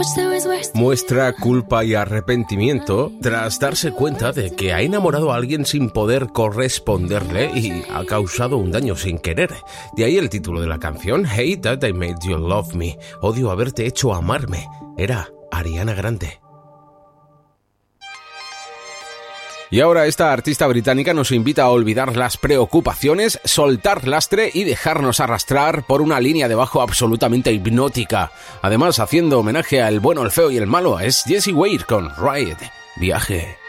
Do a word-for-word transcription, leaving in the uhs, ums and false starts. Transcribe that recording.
Muestra culpa y arrepentimiento tras darse cuenta de que ha enamorado a alguien sin poder corresponderle y ha causado un daño sin querer. De ahí el título de la canción, Hate That I Made You Love Me. Odio haberte hecho amarme. Era Ariana Grande. Y ahora esta artista británica nos invita a olvidar las preocupaciones, soltar lastre y dejarnos arrastrar por una línea de bajo absolutamente hipnótica. Además, haciendo homenaje al bueno, el feo y el malo, es Jessie Ware con Ride, Viaje.